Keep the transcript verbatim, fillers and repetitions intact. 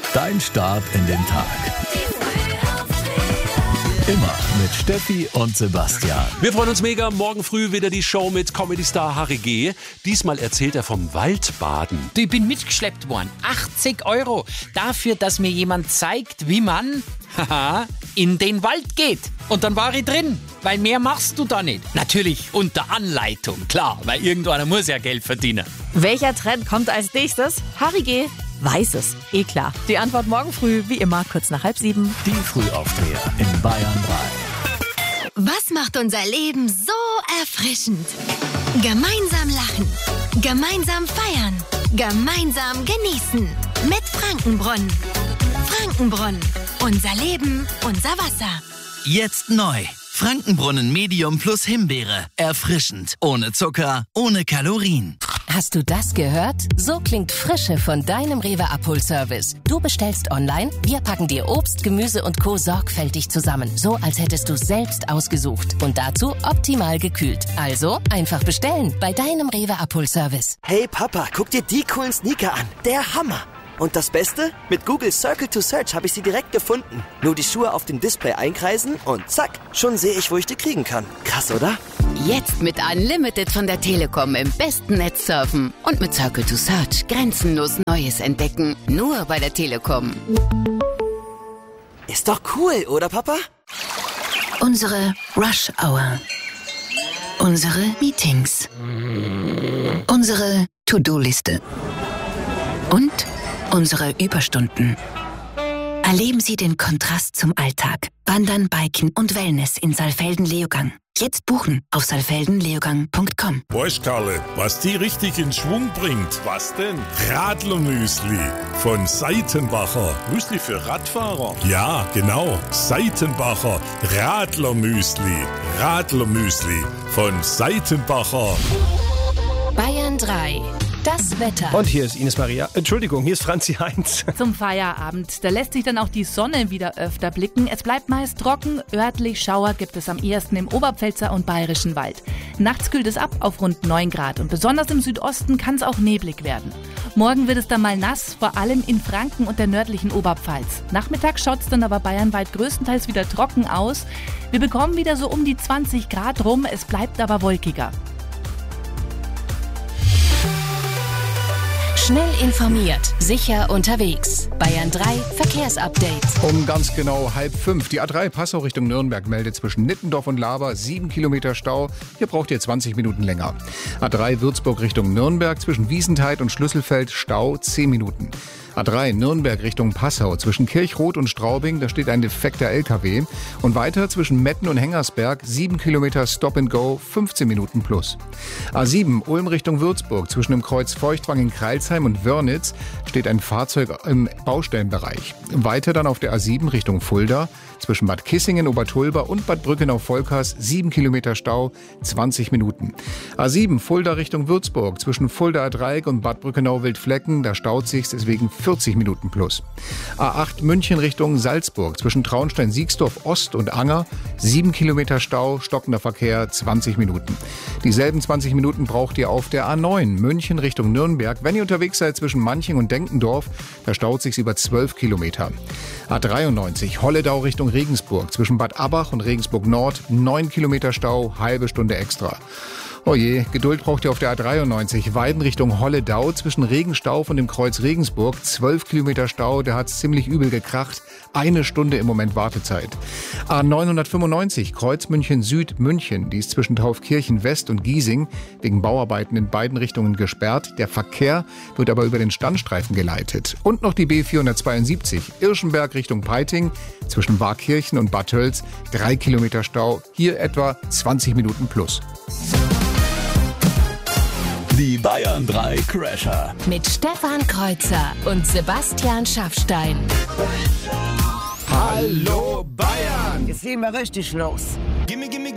Dein Start in den Tag. Immer mit Steffi und Sebastian. Wir freuen uns mega. Morgen früh wieder die Show mit Comedy-Star Harry G. Diesmal erzählt er vom Waldbaden. Du, ich bin mitgeschleppt worden. achtzig Euro. Dafür, dass mir jemand zeigt, wie man haha, in den Wald geht. Und dann war ich drin. Weil mehr machst du da nicht. Natürlich unter Anleitung, klar. Weil irgendeiner muss ja Geld verdienen. Welcher Trend kommt als nächstes? Harry G. weiß es. Eh klar. Die Antwort morgen früh, wie immer, kurz nach halb sieben. Die Frühaufsteher in Bayern drei. Was macht unser Leben so erfrischend? Gemeinsam lachen, gemeinsam feiern, gemeinsam genießen. Mit Frankenbrunnen. Frankenbrunnen. Unser Leben, unser Wasser. Jetzt neu. Frankenbrunnen Medium plus Himbeere. Erfrischend. Ohne Zucker, ohne Kalorien. Hast du das gehört? So klingt Frische von deinem Rewe Abholservice. Du bestellst online, wir packen dir Obst, Gemüse und Co. sorgfältig zusammen. So, als hättest du selbst ausgesucht. Und dazu optimal gekühlt. Also, einfach bestellen bei deinem Rewe Abholservice. Hey Papa, guck dir die coolen Sneaker an. Der Hammer. Und das Beste? Mit Google Circle to Search habe ich sie direkt gefunden. Nur die Schuhe auf dem Display einkreisen und zack, schon sehe ich, wo ich die kriegen kann. Krass, oder? Jetzt mit Unlimited von der Telekom im besten Netz surfen. Und mit Circle to Search grenzenlos Neues entdecken. Nur bei der Telekom. Ist doch cool, oder Papa? Unsere Rush Hour. Unsere Meetings. Unsere To-Do-Liste. Und unsere Überstunden. Erleben Sie den Kontrast zum Alltag. Wandern, Biken und Wellness in Saalfelden-Leogang. Jetzt buchen auf saalfelden leogang punkt com. Weißt Karle, was die richtig in Schwung bringt? Was denn? Radlermüsli von Seitenbacher. Müsli für Radfahrer? Ja, genau. Seitenbacher Radlermüsli. Radlermüsli von Seitenbacher. Bayern drei. Das Wetter. Und hier ist Ines Maria. Entschuldigung, hier ist Franzi Heinz. Zum Feierabend. Da lässt sich dann auch die Sonne wieder öfter blicken. Es bleibt meist trocken. Örtlich Schauer gibt es am ehesten im Oberpfälzer und Bayerischen Wald. Nachts kühlt es ab auf rund neun Grad. Und besonders im Südosten kann es auch neblig werden. Morgen wird es dann mal nass, vor allem in Franken und der nördlichen Oberpfalz. Nachmittags schaut es dann aber bayernweit größtenteils wieder trocken aus. Wir bekommen wieder so um die zwanzig Grad rum. Es bleibt aber wolkiger. Schnell informiert, sicher unterwegs. Bayern drei Verkehrsupdate. Um ganz genau halb fünf. Die A drei Passau Richtung Nürnberg meldet zwischen Nittendorf und Laber sieben Kilometer Stau. Hier braucht ihr zwanzig Minuten länger. A drei Würzburg Richtung Nürnberg zwischen Wiesentheit und Schlüsselfeld Stau zehn Minuten. A drei Nürnberg Richtung Passau zwischen Kirchroth und Straubing, da steht ein defekter L K W. Und weiter zwischen Metten und Hengersberg sieben Kilometer Stop and Go, fünfzehn Minuten plus. A sieben Ulm Richtung Würzburg zwischen dem Kreuz Feuchtwang in Kreilsheim und Wörnitz steht ein Fahrzeug im Baustellenbereich. Weiter dann auf der A sieben Richtung Fulda zwischen Bad Kissingen, Obertulba und Bad Brückenau-Volkers sieben Kilometer Stau, zwanzig Minuten. A sieben Fulda Richtung Würzburg zwischen Fuldaer Dreieck und Bad Brückenau-Wildflecken, da staut sich's deswegen vierzig Minuten plus. A acht München Richtung Salzburg zwischen Traunstein-Siegsdorf Ost und Anger sieben Kilometer Stau, stockender Verkehr, zwanzig Minuten. Dieselben zwanzig Minuten braucht ihr auf der A neun München Richtung Nürnberg. Wenn ihr unterwegs seid zwischen Manching und Denkendorf, da staut sich's über zwölf Kilometer. A dreiundneunzig Holledau Richtung Regensburg zwischen Bad Abbach und Regensburg Nord neun Kilometer Stau, halbe Stunde extra. Oh je, Geduld braucht ihr auf der A dreiundneunzig Weiden Richtung Holledau zwischen Regenstauf und dem Kreuz Regensburg. zwölf Kilometer Stau, der hat's ziemlich übel gekracht. Eine Stunde im Moment Wartezeit. A neunhundertfünfundneunzig Kreuz München Süd München. Die ist zwischen Taufkirchen West und Giesing wegen Bauarbeiten in beiden Richtungen gesperrt. Der Verkehr wird aber über den Standstreifen geleitet. Und noch die B vierhundertzweiundsiebzig Irschenberg Richtung Peiting zwischen Warkirchen und Bad Tölz. drei Kilometer Stau. Hier etwa zwanzig Minuten plus. Die Bayern drei Crasher. Mit Stefan Kreuzer und Sebastian Schaffstein. Hallo Bayern! Jetzt gehen wir richtig los. Gimme